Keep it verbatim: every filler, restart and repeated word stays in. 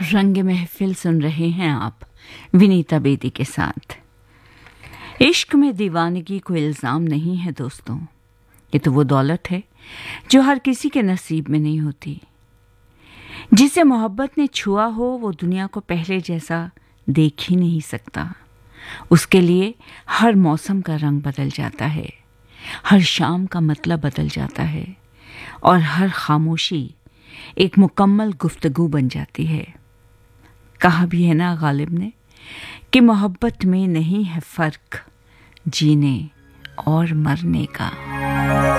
रंग महफिल सुन रहे हैं आप विनीता बेदी के साथ। इश्क में दीवानगी कोई इल्ज़ाम नहीं है दोस्तों, ये तो वो दौलत है जो हर किसी के नसीब में नहीं होती। जिसे मोहब्बत ने छुआ हो वो दुनिया को पहले जैसा देख ही नहीं सकता। उसके लिए हर मौसम का रंग बदल जाता है, हर शाम का मतलब बदल जाता है और हर खामोशी एक मुकम्मल गुफ्तगू बन जाती है। कहा भी है ना गालिब ने कि मोहब्बत में नहीं है फ़र्क जीने और मरने का।